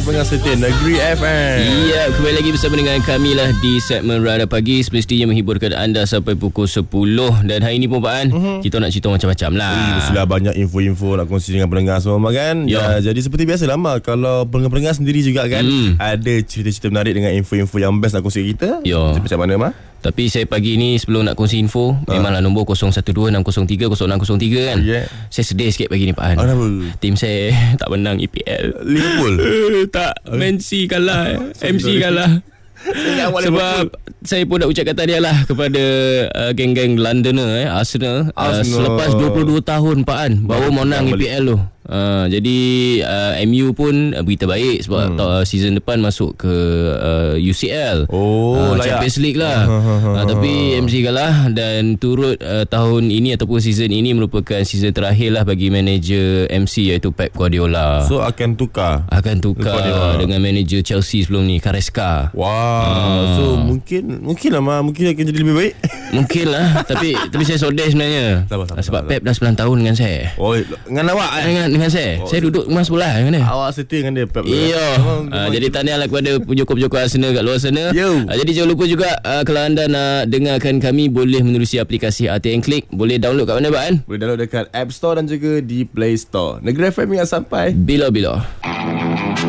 tengah setia Negeri FM. Ya, kembali lagi bersama dengan kami lah di segmen Rada Pagi, semestinya menghiburkan anda sampai pukul 10. Dan hari ni pun Pak An, kita nak cerita macam-macam lah. Sudah banyak info-info nak kongsi dengan pendengar semua kan. Ya, jadi seperti biasa lama kalau pendengar-pendengar sendiri juga kan ada cerita-cerita menarik dengan info-info yang best nak kongsi kita. Macam mana mah? Tapi saya pagi ni sebelum nak kongsi info, memanglah nombor 012-603-0603 kan. Saya sedih sikit pagi ni Pak An. Kenapa? Tim saya tak menang EPL. Liverpool? Tak, Man C kalah, MC kalah. Sebab saya pun nak ucap kata dia lah kepada geng-geng Londoner Arsenal. Selepas 22 tahun Pak An baru menang EPL tu. Jadi MU pun berita baik sebab season depan masuk ke UCL, Champions League lah. Tapi MC kalah dan turut tahun ini ataupun season ini merupakan season terakhir lah bagi manager MC iaitu Pep Guardiola. So akan tukar dengan manager Chelsea sebelum ni, Carrasco. So mungkin akan jadi lebih baik. Mungkin lah. tapi saya sodeh sebenarnya. Sebab Pep dah 9 tahun dengan saya. Dengan awak dengan saya. Saya duduk rumah sebelah dengan dia. Awak setia dengan dia Pep. Jadi tahniahlah kepada penyokong-penyokong Arsenal kat luar sana. Jadi jangan lupa juga kalau anda nak dengarkan kami, boleh menerusi aplikasi RTN Click. Boleh download kat mana Pak An? Boleh download dekat App Store dan juga di Play Store. Negeri FM yang sampai bila-bila.